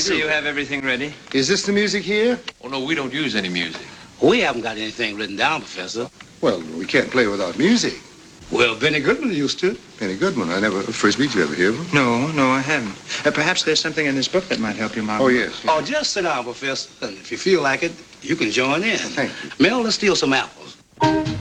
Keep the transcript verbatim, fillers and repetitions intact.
see you have everything ready. Is this the music here? Oh, no, we don't use any music. We haven't got anything written down, Professor. Well, we can't play without music. Well, Benny Goodman used to. Benny Goodman. I never... Frisbee, did you ever hear of him? No, no, I haven't. Uh, perhaps there's something in this book that might help you, Margaret. Oh, yes. yes. Oh, just sit down, Professor. And if you feel like it, you can join in. Thank you. Mel, let's steal some apples.